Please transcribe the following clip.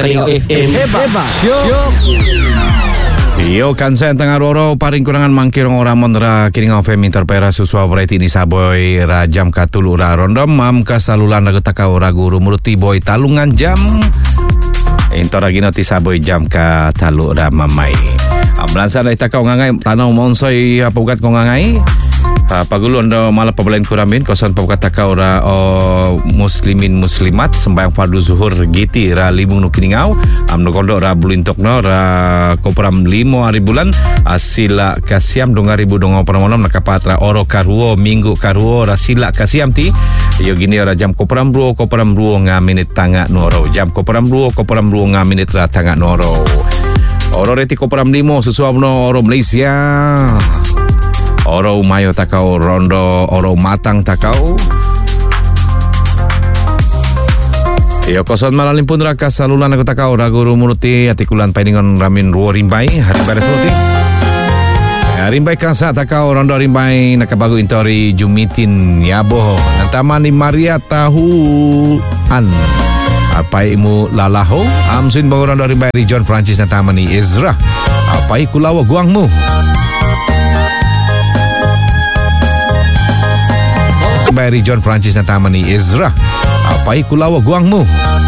Trio FM Hebat Syok. Yo kansen tengah roro paring kurangan mangkirong orang mondra kining FM interpera susua variety ni saboy rajam katulu ra rondom mam kasalulan ragu takau ragu rumuruti boy talungan jam entor lagi noti saboy jam ka talu ra mamai amlansa dai takau ngangai tanau monsoi apa ugat ko ngangai pagulu ando malah pabelain kuramin kosan pabukat takau ra muslimin muslimat sembayang fardu zuhur giti ra libung nu kiningau amno kondo ra bulintok no ra kopram 5 hari bulan asila kasiam 2000 dongo permonom nakapat ra oro karuo minggu karuo ra sila kasiam ti yo gini ra jam kopram ruo nga minit tanga noro jam kopram ruo nga minit ra tanga noro oro reti kopram 5 susuamno oro Malaysia oro umayo takau rondo oro matang takau iyo koson malalim pun raka salulan aku takau ragu rumuruti atikulan painingon ramin ruo rimbai hari bares muti rimbai kansa takau rondo rimbai nakabagu intori jumitin yabo nantamani Maria tahuan apai imu lalaho amsin bagu rondo rimbai John Francis nantamani Ezra apai kulawa guangmu John Francis nantamani Ezra apai kulawa guangmu